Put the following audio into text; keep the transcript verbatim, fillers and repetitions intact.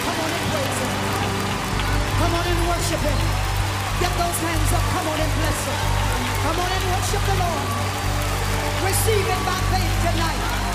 Come on and praise him. Come on and worship him. Get those hands up. Come on and bless him. Come on and worship the Lord. Receive it by faith tonight.